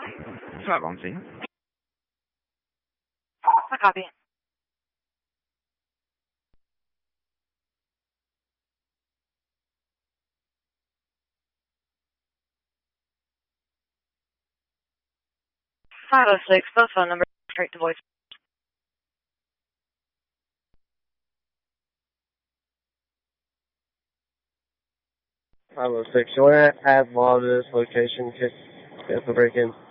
Sorry, Bonzi. I copy. Five oh six. Both phone numbers straight to voice. 506. You want to add law to this location in case it's a break-in?